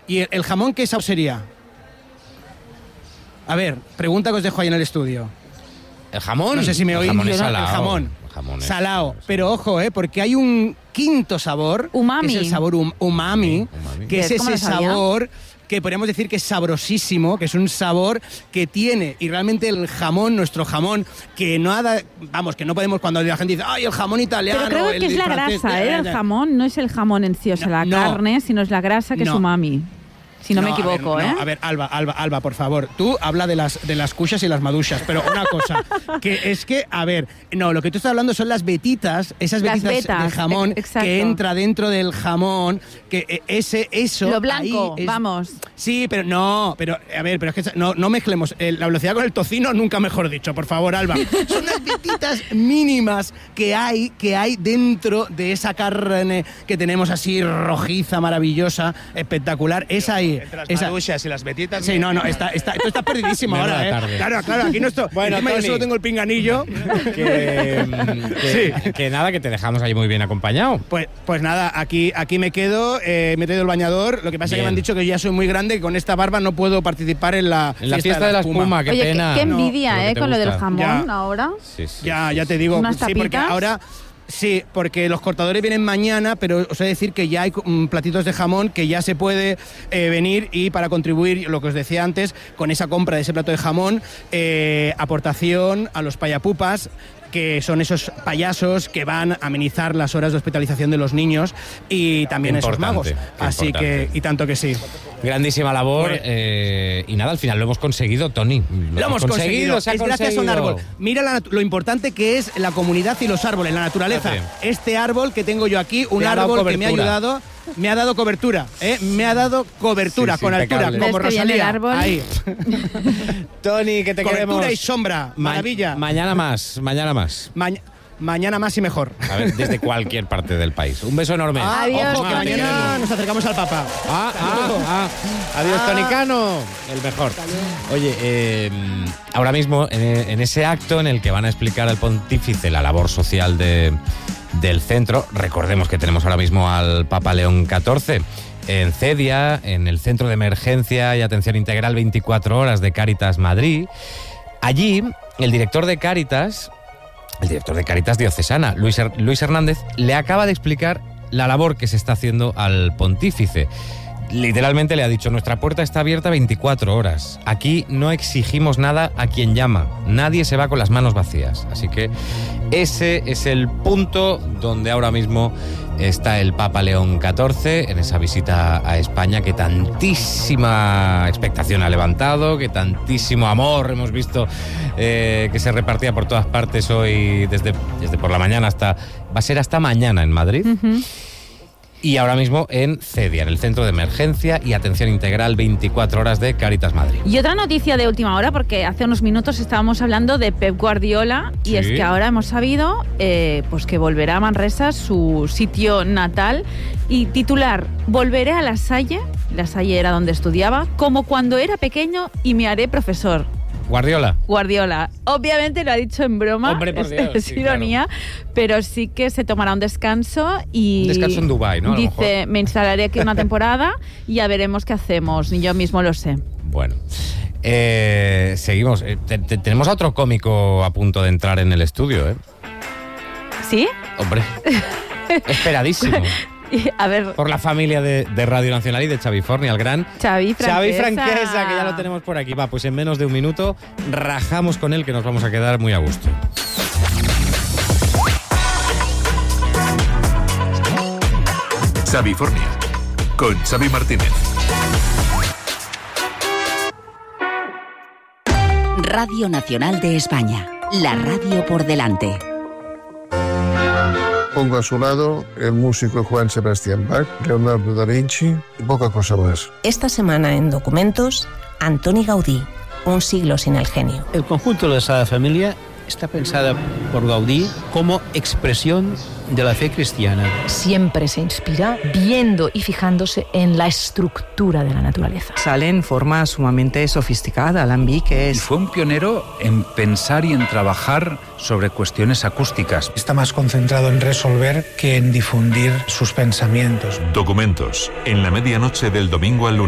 ¿Y el jamón qué sabor sería? A ver, pregunta que os dejo ahí en el estudio. ¿El jamón? No sé si me oís. El jamón es salado. El jamón. El jamón es salado. Pero ojo, porque hay un quinto sabor. Umami. Que es el sabor umami. Que es ese sabor que podríamos decir que es sabrosísimo, que es un sabor que tiene, y realmente el jamón, nuestro jamón, que nada, vamos, que no podemos cuando la gente dice, ¡ay, el jamón italiano! Pero creo que es la francés, grasa, el jamón, no es el jamón en sí, o sea, la carne, sino es la grasa que es umami. Si no me equivoco, A ver, Alba, por favor, tú habla de las cuchas y las maduchas, pero una cosa, que es que, a ver, lo que tú estás hablando son las vetitas, esas vetitas de jamón que entra dentro del jamón, que eso... Lo blanco, vamos. Sí, pero a ver, pero es que no mezclemos la velocidad con el tocino, nunca mejor dicho, por favor, Alba. Son las vetitas mínimas que hay dentro de esa carne que tenemos así rojiza, maravillosa, espectacular, esa ahí. Entre las maduchas y las vetitas. Sí, tú estás perdidísimo ahora, ¿eh? Claro, aquí no estoy. Bueno, encima yo solo tengo el pinganillo. Que nada, que te dejamos ahí muy bien acompañado. Pues nada, aquí me quedo, me he traído el bañador. Lo que pasa es que me han dicho que ya soy muy grande, que con esta barba no puedo participar en la fiesta de la espuma. Qué pena. Qué envidia, con lo del jamón ahora. Sí, ya te digo. Sí, porque ahora... Sí, porque los cortadores vienen mañana, pero os he de decir que ya hay platitos de jamón que ya se puede venir, y para contribuir, lo que os decía antes, con esa compra de ese plato de jamón, aportación a los payapupas, que son esos payasos que van a amenizar las horas de hospitalización de los niños, y también esos magos. Así que, y tanto que sí. Grandísima labor, y nada, al final lo hemos conseguido, Tony. Lo hemos conseguido. Es gracias a un árbol. Mira lo importante que es la comunidad y los árboles, la naturaleza. Este árbol que tengo yo aquí, un árbol que me ha ayudado... Me ha dado cobertura, me ha dado cobertura, con altura, como Rosalía. Ahí. Tony, que te queremos. Cobertura y sombra, maravilla. Mañana más. Mañana más y mejor. A ver, desde cualquier parte del país. Un beso enorme. Adiós, ojo, que mañana nos acercamos al Papa. Adiós, Tonicano. El mejor. Oye, ahora mismo, en ese acto en el que van a explicar al pontífice la labor social del centro, recordemos que tenemos ahora mismo al Papa León XIV en Cedia, en el Centro de Emergencia y Atención Integral 24 Horas de Cáritas Madrid. Allí, el director de Cáritas diocesana, Luis Hernández, le acaba de explicar la labor que se está haciendo al pontífice. Literalmente le ha dicho: nuestra puerta está abierta 24 horas. Aquí no exigimos nada a quien llama. Nadie se va con las manos vacías. Así que ese es el punto donde ahora mismo está el Papa León XIV, en esa visita a España que tantísima expectación ha levantado, que tantísimo amor hemos visto que se repartía por todas partes hoy, desde por la mañana va a ser hasta mañana en Madrid. Uh-huh. Y ahora mismo en Cedia, en el Centro de Emergencia y Atención Integral 24 Horas de Cáritas Madrid. Y otra noticia de última hora, porque hace unos minutos estábamos hablando de Pep Guardiola, y es que ahora hemos sabido pues que volverá a Manresa, su sitio natal, y titular: volveré a La Salle era donde estudiaba, como cuando era pequeño, y me haré profesor. Guardiola. Obviamente lo ha dicho en broma. Hombre, por Dios, es ironía, claro. Pero sí que se tomará un descanso y... Descanso en Dubái, ¿no? Dice, me instalaré aquí una temporada y ya veremos qué hacemos. Ni yo mismo lo sé. Bueno, seguimos. Tenemos a otro cómico a punto de entrar en el estudio, ¿eh? ¿Sí? Hombre, esperadísimo. A ver. Por la familia de Radio Nacional y de Xavi Forni, al gran Xavi Franquesa, que ya lo tenemos por aquí. Va, pues en menos de un minuto rajamos con él, que nos vamos a quedar muy a gusto. Xavi Forni, con Xavi Martínez. Radio Nacional de España, la radio por delante. Pongo a su lado el músico Juan Sebastián Bach, Leonardo da Vinci y poca cosa más. Esta semana en Documentos, Antoni Gaudí, un siglo sin el genio. El conjunto de la Sagrada Familia está pensada por Gaudí como expresión de la fe cristiana. Siempre se inspira viendo y fijándose en la estructura de la naturaleza. Sale en forma sumamente sofisticada, alambiques. Y fue un pionero en pensar y en trabajar sobre cuestiones acústicas. Está más concentrado en resolver que en difundir sus pensamientos. Documentos, en la medianoche del domingo al lunes.